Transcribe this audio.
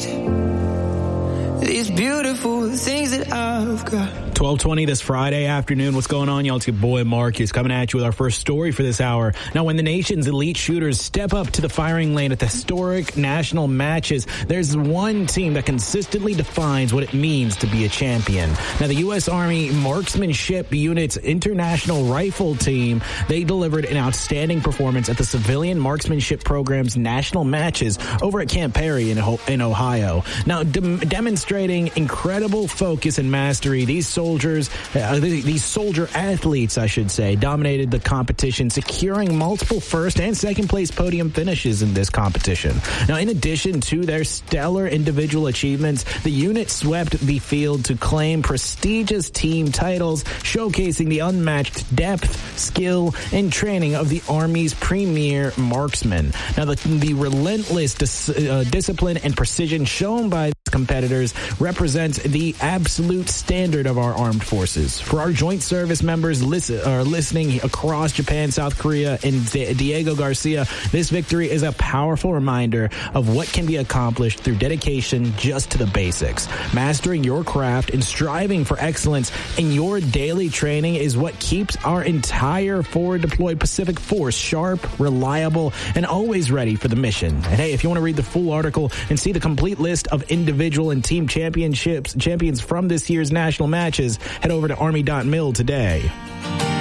these beautiful things that I've got. 12:20 this Friday afternoon. What's going on, y'all? It's your boy Marcus coming at you with our first story for this hour. Now, when the nation's elite shooters step up to the firing lane at the historic national matches, there's one team that consistently defines what it means to be a champion. Now, the U.S. Army Marksmanship Unit's International Rifle Team, they delivered an outstanding performance at the Civilian Marksmanship Program's national matches over at Camp Perry in Ohio. Now, demonstrating incredible focus and mastery, these soldier athletes, I should say, dominated the competition, securing multiple first and second place podium finishes in this competition. Now, in addition to their stellar individual achievements, the unit swept the field to claim prestigious team titles, showcasing the unmatched depth, skill, and training of the Army's premier marksmen. Now, the relentless discipline and precision shown by competitors represents the absolute standard of our armed forces. For our joint service members listening across Japan, South Korea, and Diego Garcia, this victory is a powerful reminder of what can be accomplished through dedication just to the basics. Mastering your craft and striving for excellence in your daily training is what keeps our entire forward deployed Pacific Force sharp, reliable, and always ready for the mission. And hey, if you want to read the full article and see the complete list of individual and team champions from this year's national matches, head over to Army.mil today.